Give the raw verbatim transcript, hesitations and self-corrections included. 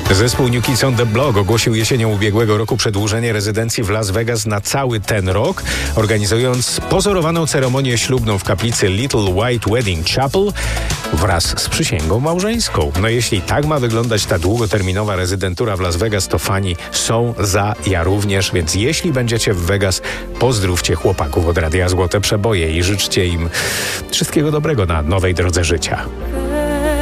Zespół New Kids on the Block ogłosił jesienią ubiegłego roku przedłużenie rezydencji w Las Vegas na cały ten rok, organizując pozorowaną ceremonię ślubną w kaplicy Little White Wedding Chapel wraz z przysięgą małżeńską. No jeśli tak ma wyglądać ta długoterminowa rezydentura w Las Vegas, to fani są za, ja również, więc jeśli będziecie w Vegas, pozdrówcie chłopaków od Radia Złote Przeboje i życzcie im wszystkiego dobrego na nowej drodze życia.